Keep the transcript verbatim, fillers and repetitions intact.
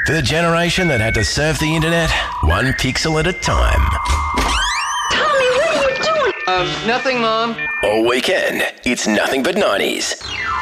For the generation that had to surf the internet one pixel at a time. Tommy, what are you doing? Um, nothing, Mom. All weekend, it's nothing but nineties.